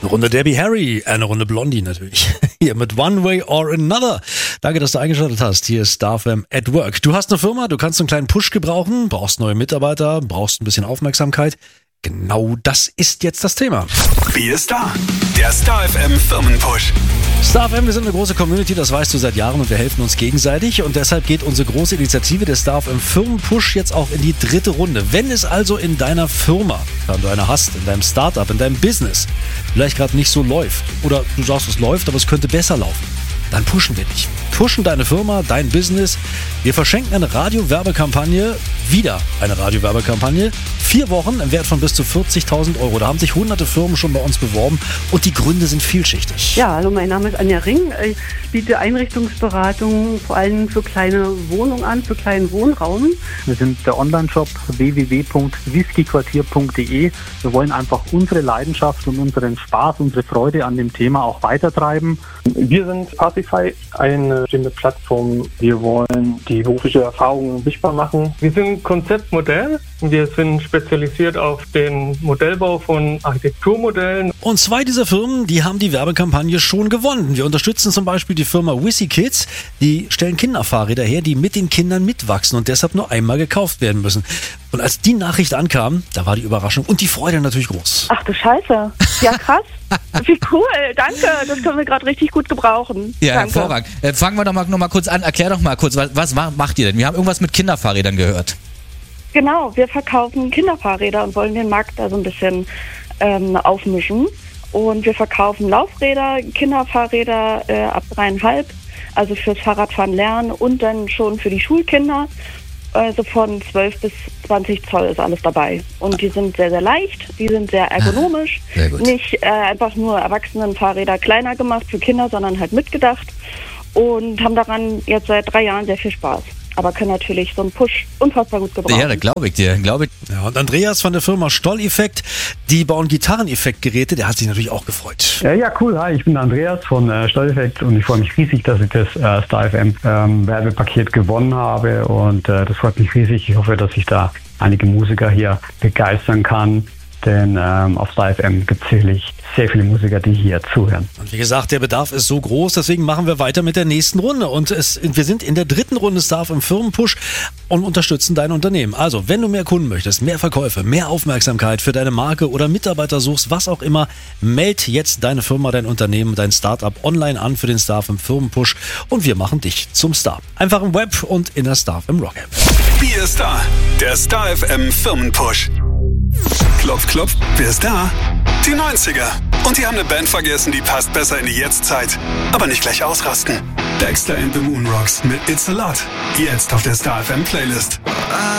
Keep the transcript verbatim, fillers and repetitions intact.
Runde Debbie Harry, eine Runde Blondie natürlich. Hier mit One Way or Another. Danke, dass du eingeschaltet hast. Hier ist Star F M at Work. Du hast eine Firma, du kannst einen kleinen Push gebrauchen, brauchst neue Mitarbeiter, brauchst ein bisschen Aufmerksamkeit. Genau das ist jetzt das Thema. Wie ist da? Der Star F M Firmenpush. Star F M, wir sind eine große Community, das weißt du seit Jahren, und wir helfen uns gegenseitig. Und deshalb geht unsere große Initiative der Star F M Firmenpush jetzt auch in die dritte Runde. Wenn es also in deiner Firma, wenn du eine hast, in deinem Startup, in deinem Business, vielleicht gerade nicht so läuft, oder du sagst, es läuft, aber es könnte besser laufen, dann pushen wir dich. Pushen deine Firma, dein Business. Wir verschenken eine Radiowerbekampagne, wieder eine Radiowerbekampagne. Vier Wochen im Wert von bis zu vierzigtausend Euro. Da haben sich hunderte Firmen schon bei uns beworben und die Gründe sind vielschichtig. Ja, hallo, mein Name ist Anja Ring. Ich biete Einrichtungsberatung vor allem für kleine Wohnungen an, für kleinen Wohnraum. Wir sind der Online-Shop w w w punkt whiskyquartier punkt d e. Wir wollen einfach unsere Leidenschaft und unseren Spaß, unsere Freude an dem Thema auch weitertreiben. Wir sind Pacify, eine bestimmte Plattform. Wir wollen die berufliche Erfahrung sichtbar machen. Wir sind Konzeptmodell. Wir sind spezialisiert auf den Modellbau von Architekturmodellen. Und zwei dieser Firmen, die haben die Werbekampagne schon gewonnen. Wir unterstützen zum Beispiel die Firma Wissy Kids. Die stellen Kinderfahrräder her, die mit den Kindern mitwachsen und deshalb nur einmal gekauft werden müssen. Und als die Nachricht ankam, da war die Überraschung und die Freude natürlich groß. Ach du Scheiße. Ja, krass. Wie cool. Danke. Das können wir gerade richtig gut gebrauchen. Ja, Danke. Hervorragend. Äh, fangen wir doch mal, noch mal kurz an. Erklär doch mal kurz, was, was macht ihr denn? Wir haben irgendwas mit Kinderfahrrädern gehört. Genau, wir verkaufen Kinderfahrräder und wollen den Markt da so ein bisschen ähm, aufmischen. Und wir verkaufen Laufräder, Kinderfahrräder äh, ab dreieinhalb, also fürs Fahrradfahren lernen und dann schon für die Schulkinder. Also von zwölf bis zwanzig Zoll ist alles dabei. Und die sind sehr, sehr leicht, die sind sehr ergonomisch. Ah, sehr gut. Nicht äh, einfach nur Erwachsenenfahrräder kleiner gemacht für Kinder, sondern halt mitgedacht. Und haben daran jetzt seit drei Jahren sehr viel Spaß. Aber können natürlich so einen Push unfassbar gut gebrauchen. Ja, da glaube ich dir, glaube ich. Ja, und Andreas von der Firma Stoll-Effekt, die bauen Gitarreneffektgeräte, der hat sich natürlich auch gefreut. Ja, ja, cool. Hi, ich bin Andreas von äh, Stoll-Effekt und ich freue mich riesig, dass ich das äh, Star F M ähm, Werbepaket gewonnen habe und äh, das freut mich riesig. Ich hoffe, dass ich da einige Musiker hier begeistern kann. Denn ähm, auf Star F M gibt es sicherlich sehr viele Musiker, die hier zuhören. Und wie gesagt, der Bedarf ist so groß, deswegen machen wir weiter mit der nächsten Runde. Und es, wir sind in der dritten Runde Star F M Firmenpush und unterstützen dein Unternehmen. Also, wenn du mehr Kunden möchtest, mehr Verkäufe, mehr Aufmerksamkeit für deine Marke oder Mitarbeiter suchst, was auch immer, meld jetzt deine Firma, dein Unternehmen, dein Startup online an für den Star F M Firmenpush und wir machen dich zum Star. Einfach im Web und in der Star F M Rock App. Wie ist da? Der Star F M Firmenpush. Klopf, klopf, wer ist da? Die neunziger. Und die haben eine Band vergessen, die passt besser in die Jetztzeit. Aber nicht gleich ausrasten. Dexter and the Moonrocks mit It's a Lot. Jetzt auf der Star F M Playlist.